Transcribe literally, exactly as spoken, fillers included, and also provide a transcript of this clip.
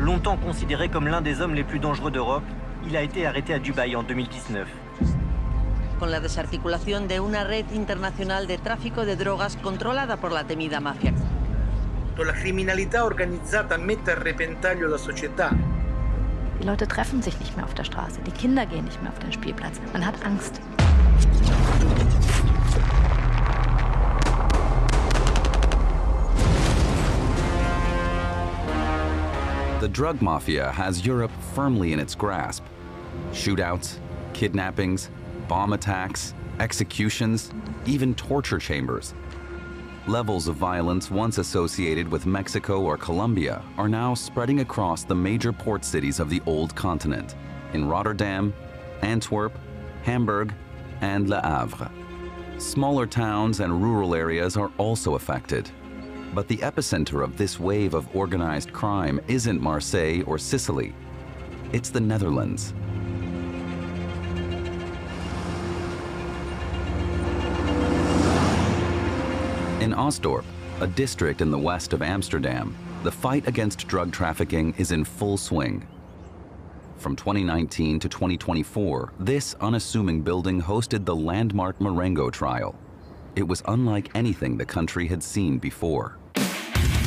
Longtemps considéré comme l'un des hommes les plus dangereux d'Europe, il a été arrêté à Dubaï en deux mille dix-neuf. Con la desarticulación de una red internacional de tráfico de drogas controlada por la temida mafia. La criminalità organizzata mette a repentaglio la società. Die Leute treffen sich nicht mehr auf der Straße, die Kinder gehen nicht mehr auf den Spielplatz. Man hat Angst. The drug mafia has Europe firmly in its grasp. Shootouts, kidnappings, bomb attacks, executions, even torture chambers. Levels of violence once associated with Mexico or Colombia are now spreading across the major port cities of the old continent, in Rotterdam, Antwerp, Hamburg, and Le Havre. Smaller towns and rural areas are also affected. But the epicenter of this wave of organized crime isn't Marseille or Sicily. It's the Netherlands. In Osdorp, a district in the west of Amsterdam, the fight against drug trafficking is in full swing. From twenty nineteen to twenty twenty-four, this unassuming building hosted the landmark Marengo trial. It was unlike anything the country had seen before.